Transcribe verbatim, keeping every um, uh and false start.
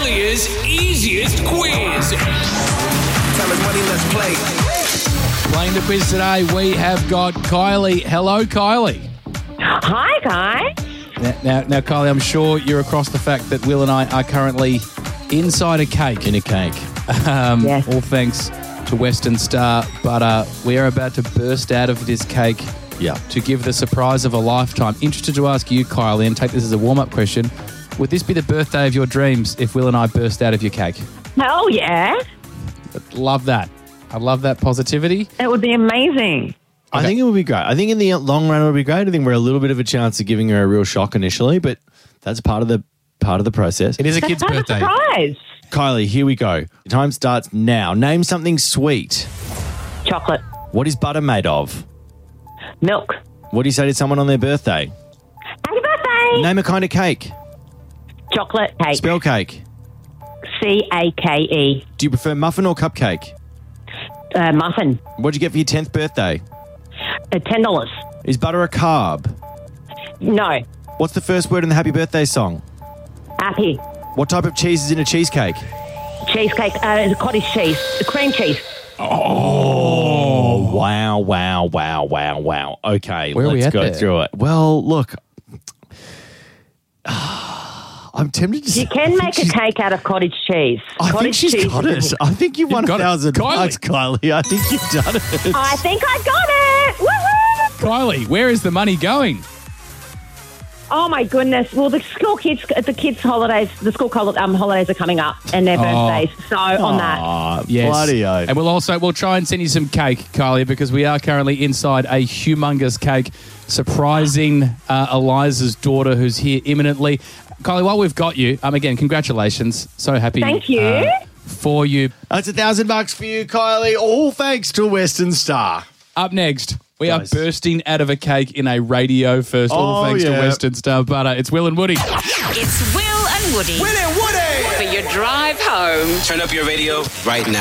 Australia's easiest quiz. Time is money, let's play. Playing the quiz today, we have got Kylie. Hello, Kylie. Hi, guys. Now, now, now, Kylie, I'm sure you're across the fact that Will and I are currently inside a cake. In a cake. Um, Yes. All thanks to Western Star. But uh, we are about to burst out of this cake Yeah. to give the surprise of a lifetime. Interested to ask you, Kylie, and take this as a warm-up question. Would this be the birthday of your dreams if Will and I burst out of your cake? Oh, yeah. Love that. I love that positivity. It would be amazing. I Okay. think it would be great. I think in the long run it would be great. I think we're a little bit of a chance of giving her a real shock initially, but that's part of the part of the process. It is a That's kid's not a birthday. surprise. Kylie, here we go. The time starts now. Name something sweet. Chocolate. What is butter made of? Milk. What do you say to someone on their birthday? Happy birthday. Name a kind of cake. Chocolate cake. Spell cake. C A K E. Do you prefer muffin or cupcake? Uh, muffin. What did you get for your tenth birthday? Uh, ten dollars. Is butter a carb? No. What's the first word in the happy birthday song? Happy. What type of cheese is in a cheesecake? Cheesecake. Uh, cottage cheese. Cream cheese. Oh, wow, wow, wow, wow, wow. Okay, Where are we let's at go there? through it. Well, look, I'm tempted to say. You can make a cake out of cottage cheese. I think cottage she's cheese got is- it. I think you've won got a it. thousand Kylie. bucks, Kylie. I think you've done it. I think I got it. Woo-hoo! Kylie, where is the money going? Oh my goodness! Well, the school kids, the kids' holidays, the school col- um, holidays are coming up, and their Oh. birthdays. So on that, Aw, Yes. bloody oath. And we'll also we'll try and send you some cake, Kylie, because we are currently inside a humongous cake, surprising uh, Eliza's daughter, who's here imminently. Kylie, while we've got you, um, again, congratulations. So happy. Thank you. uh, for you. That's a thousand bucks for you, Kylie. All thanks to Western Star. Up next, we Nice. are bursting out of a cake in a radio first. All Oh, thanks yeah. to Western Star Butter. It's Will and Woody. It's Will and Woody Winning Woody! for your drive home. Turn up your radio right now.